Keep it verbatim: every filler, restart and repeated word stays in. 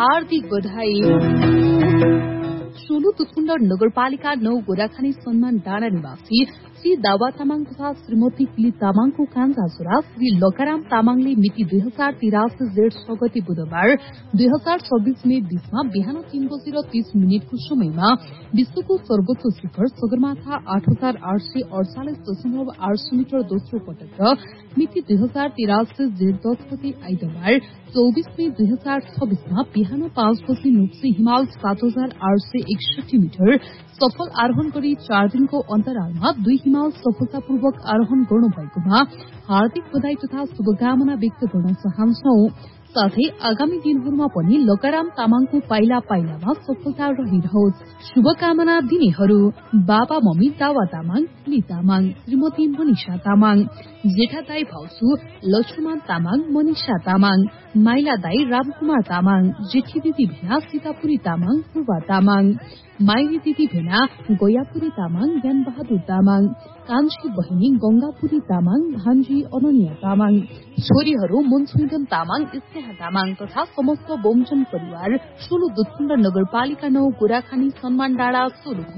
हार्दिक बधाई। सोलु तुथुण्ड नगरपालिका नौ गोराखानी सम्मान डाँडा निवासी श्री दावा तामाङ तथा श्रीमती पिली तामाङको कान्छा छोरा श्री लकाराम तामाङले मिति दुई हजार तिरासी जेठ छ गते बुधबार दुई हजार छब्बीस मे बीसमा बिहान तीन बजेर तीस मिनटको समयमा विश्वको सर्वोच्च शिखर सगरमाथा आठ हजार आठ सय अडचालिस दशमलव आठ मिटर दोस्रो पटक र मिति दुई हजार तिरासी जेठ दस गते आइतबार चौबीस मे दुई हजार छब्बीसमा बिहान पाँच बजे नुप्सी हिमाल सात हजार आठ सय एकसठी मिटर सफल आरोहण गरी चार दिनको अन्तरालमा दुई हिमाल सफलतापूर्वक आरोहण गर्नुभएकोमा हार्दिक बधाई तथा शुभकामना व्यक्त गर्न चाहन्छौ। साथै आगामी दिनहरूमा पनि लकाराम तामाङको पाइला पाइलामा सफलता रहिरहोस्। शुभकामना दिनेहरू बाबा मम्मी दावा तामाङ, पिली तामाङ, श्रीमती मनिषा तामाङ, जेठा दाई भाउजू लक्ष्मण तामाङ, मनिषा तामाङ, माइला दाई रामकुमार तामाङ, जेठी दिदी भेना सीतापुरी तामाङ, पूर्वा तामाङ, माइली दिदी भेना गोयापुरी तामाङ, ज्ञान बहादुर तामाङ, कान्छी बहिनी गंगापुरी तामाङ, भान्जी अनन्या तामाङ, छोरीहरू मुन्सुइगन तामाङ, स्नेहा तामाङ तथा समस्त बोमजन परिवार सोलु दुथुण्ड नगरपालिका नौ गोराखानी सम्मान डाँडा सोलु।